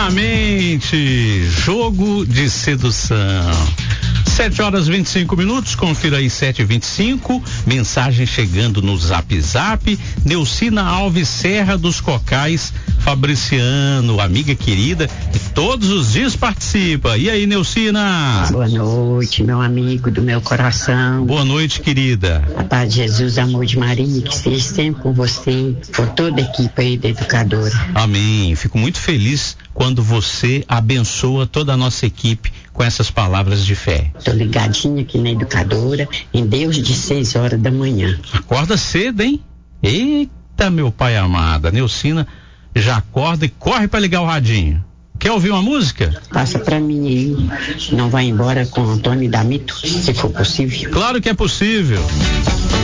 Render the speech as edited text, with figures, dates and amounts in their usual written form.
Exatamente, jogo de sedução. 7h25, confira aí 7h25, mensagem chegando no Zap. Neucina Alves Serra dos Cocais, Fabriciano, amiga querida, que todos os dias participa. E aí, Neucina? Boa noite, meu amigo do meu coração. Boa noite, querida. A paz de Jesus, amor de Maria, que esteja sempre com você, por toda a equipe aí da Educadora. Amém. Fico muito feliz quando você abençoa toda a nossa equipe com essas palavras de fé. Tô ligadinha aqui na Educadora, em Deus de 6h da manhã. Acorda cedo, hein? Eita, meu pai amado, a Neucina já acorda e corre para ligar o radinho. Quer ouvir uma música? Passa pra mim aí, não vai embora com Antônio Damito, se for possível. Claro que é possível.